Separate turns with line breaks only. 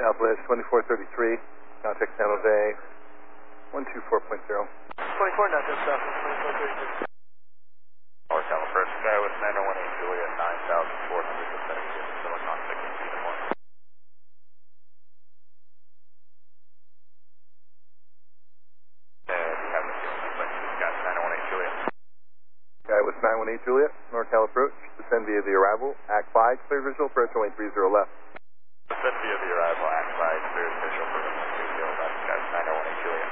Southwest 2433, contact San Jose 124.0.
24, Northwest Southwest 2433.
NorCal approach, sky with 918 Juliet, 9,400 descending to Silicon 6 1. And you have the fuel section, sky 918 Juliet.
Sky with 918 Juliet, NorCal approach, descend via the arrival, Act 5, clear visual, approach runway 30 left.
Descend via the arrival, Act 5, clear visual, approach runway 30 left, sky 918 Juliet.